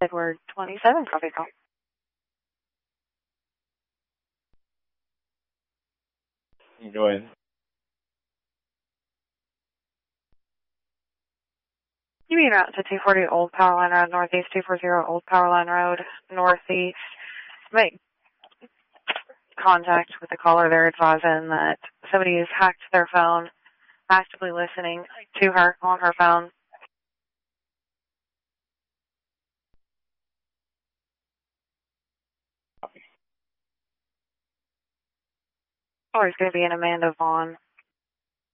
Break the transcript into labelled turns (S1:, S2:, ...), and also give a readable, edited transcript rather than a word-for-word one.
S1: Edward 27, copy call.
S2: Go ahead.
S1: You mean route to 240 Old Power Line Road, Northeast 240 Old Power Line Road, Northeast. Make contact with the caller. They're advising that somebody has hacked their phone, actively listening to her on her phone. Or it's going to be an Amanda Vaughn.